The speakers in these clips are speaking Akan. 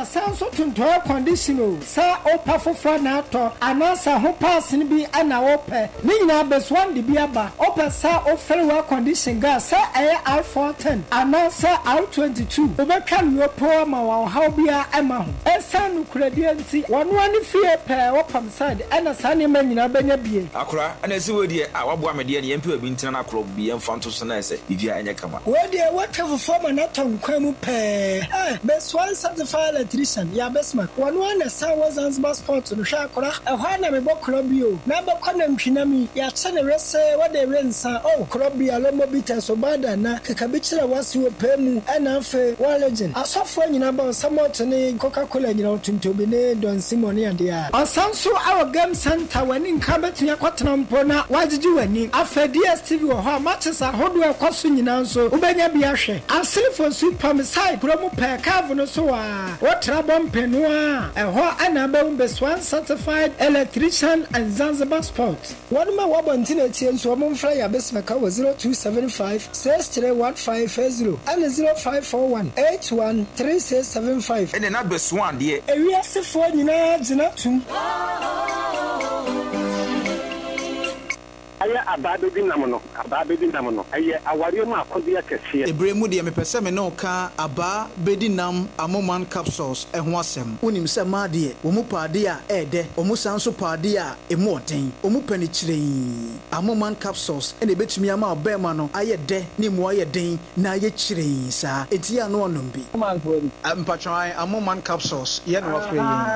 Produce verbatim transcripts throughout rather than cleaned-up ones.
Asanso tunto condition o. Sa opa fofo na ato. Anasa ho pass ni bi ana ope. Ni nyina beswan de bi aba. Opa sa ofere wa condition ga sa eh R four ten. Anasa R twenty-two. Obeka no po ma wa how bia ema ho. Esa no kurade anti. Wono ani fie pe opam side. Ana sa ne ma nyina benya bie. Akura ana esi we de a wabo amede ne yempe bi ntina na akro bi yemfa nto so na ese bibia enye kama. We de what have form na ton kwamu pe. Eh best one certified electrician ya besma. Wono ana sa Zanzibar Sport no hwa akura. Ehwa na me bo klobio. Na be kwana mpinami ya chane rese wade rensa. Oh klobia lomo bites obada na kakabichira wasi wo pemu ana afa wa legend. Asofo nyina ba Samot ne Coca-Cola nyina otuntobi ne Don Simon ya dia. Asanso our game center wani nka betu ya kwatena mpo na wajiji wani. Afa D S T V wo ho matches ahodo ekoso nyina nso ubenya bi ahwe. Asifo super side promo pe cave no so a. Wotra bompenu a. Eho ana ba umbeswan certified electrician and Zanzibar Sport. One ma wabontina tie nso mo mfra ya besmeka wo zero two seven five six three one five zero and zero five four one eight one three six seven five. And na beswan de. Ewi asefo nyina gina tum. Aya ababe bi namono ababe bi namono aye aware mu akode akese ebremu de mepese me no ka aba bedinam amoman capsules ehho asem unim se ma de wo mu paade a ede o mu sanso paade a emu oden o mu pani kiren amoman capsules ene betumi ama obema no aye de ne mu aye den na aye kiren sa enti ya no onom bi mpatwan amoman capsules ye no afre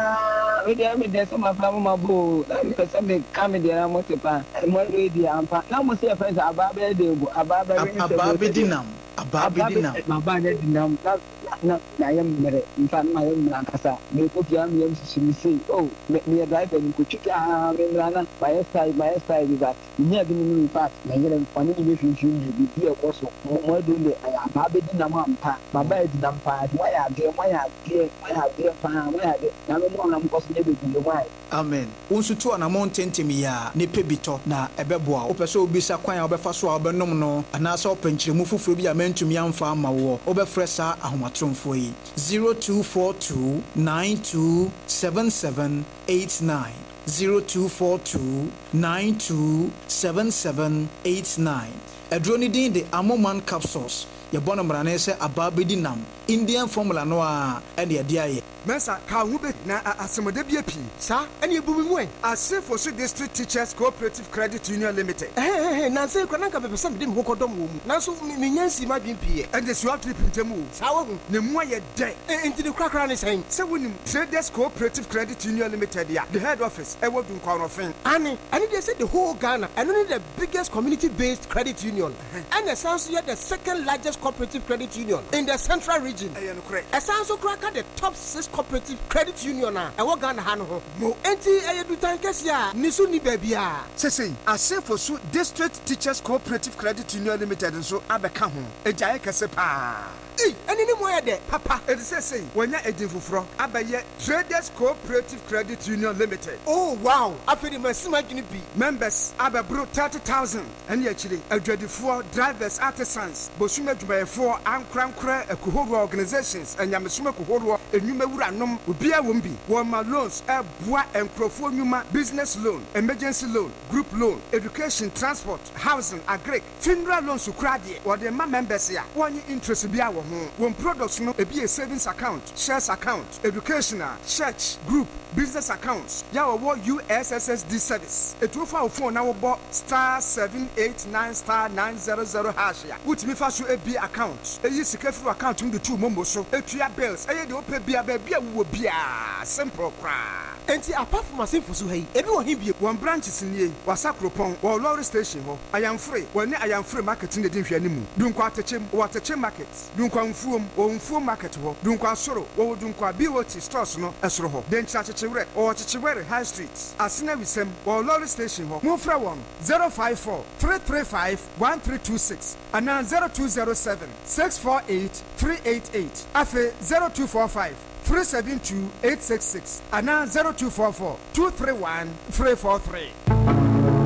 we dey me dey so ma fam ma bo na me pese me kam dey na mo tepa mo di ampa na mo se friends ababe de go ababe ababe dinam ababe dinam ababe dinam na na yam mere mfa na yam na kasa me ko bia me yam sisi say oh me me driver ni ko chika me na by style by style that me abi ni in fact na yere mfani ni be finchu ni bi bi e ko so mo do le ababe dinam ampa baba e dinam pa wa ya de wa ya de wa ya de pa wa ya de na me mo na mo ko so ne be bi wa amen unsutu ana mo ntentemi ya ne pebito na ebeboa opeso obisa kwan obefa so obenom no anasa opanchiremu fufuro bi amantumi amfa amawo obefresa ahomatromfo yi zero two four two nine two seven seven eight nine zero two four two nine two seven seven eight nine. Edroni din de Amoman capsules ye bono mrane se ababedi nam Indian formula no a e de ade aye Mensa ka hu be na asemode bia pi sa ene ebubi mu en Asefo so District Teachers Cooperative Credit Union Limited eh eh na se kwana ka be pesa de mkokodom wo mu na so me nyansi ma bin pie and the swap trip ntemu sa wo hu ne mu aye de enti de krakra ne sen se wonim Traders Cooperative Credit Union Limited ya the head office e wo dun kwa no fen ani ani they say the whole Ghana and only the biggest community based credit union and the sounds here the second largest cooperative credit union in the central region eh no correct e sounds so crack the top six cooperative credit union a e wo Ghana ha no ho mo enti e yedu tan kese a ni so ni ba bia sesei Asefo so District Teachers Cooperative Credit Union Limited nso abeka ho ejaye kese pa eh eni ni mo ya de papa e say say wonya edin fufuro abaye Traders Cooperative Credit Union Limited oh wow afedi masima gini bi members ababro thirty thousand eni achire adwadifo drivers artisans bosuma dwumayefo ankrankra akuhoro organizations anyamesuma akuhoro enwumawura nom obia wombi woma loans ebua enkrofo nwuma business loan emergency loan group loan education transport housing agric funeral loans ukrade or the members ya wonye interest bia wo ho won products no ebi a savings account shares account educational church group business accounts ya wo U S S S D service etufa wo phone na wo bo star seven eight nine star nine zero zero hash ya wutimi fa so ebi account eyi sika furu account mu de tu momo so etua bills eye de ope bia ba bia wo bia simple cra enti apart from Asefo so hey ebi wo him bie one branches nie wasakropon wo lorry station ho ayamfre woni ayamfre market ne de hwe animu dunkwa atechem wo atechem market dunkwa mfuom wo mfuom market ho dunkwa soro wo dunkwa B O T stores no esoro ho dencha chechewre wo chechewre high street asina wisem wo lorry station ho mo fra won zero five four three three five one three two six and zero two zero seven six four eight three eight eight afe zero two four five three seven two eight six six and zero two four four two three one three four three.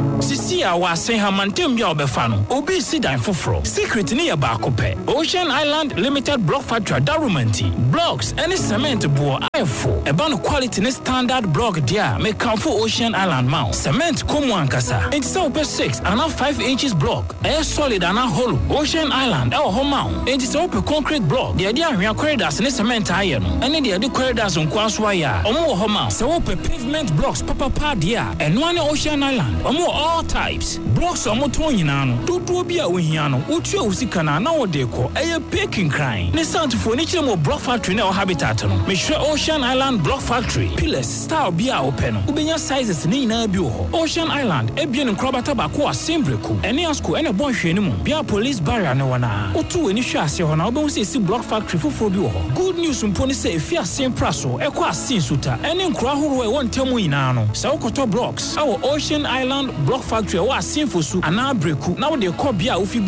Enti a wasen hamantem bia obefano. Obi si dan foforo. Secret ni ya ba kope. Ocean Island Limited Block Factory Darumanti. Blocks any cement bo afo. Eba no quality ne standard block dia me kamfo Ocean Island mount. Cement komu ankasa. Enti se ope six and five inches block. Air solid and hollow. Ocean Island e ho mount. Enti se ope concrete block. Dia dia ahwea corridors ne cement aye no. Ene dia de corridors nkwa so aye a. Omo ho mount. Se ope pavement blocks papa pa dia. Eno ane Ocean Island. Omo all types. Blocks omo ton nyina no. Dodo bia ohia no. Utua usika na na wode ko. Eye baking crime. Ne santifo ni chire mo Block Factory na o habitat no. Me hwe Ocean Island Block Factory. Pillars style bia open no. Ubenya sizes ni nyina bi ho. Ocean Island ebien nkrobata ba ko asembreku. Ene asko ene bon hwe ni mu. Bia police barrier ne wana. Otu weni hwe ase ho na obehu se si Block Factory foforo bi ho. Good news mpo ni se efi ase praso ekọ ase suta. Ene nkro ahoro e won temu nyina no. Sa ukoto blocks. Awo Ocean Island Block Factory wa ase fosu ana breku na wo de ko bia ofi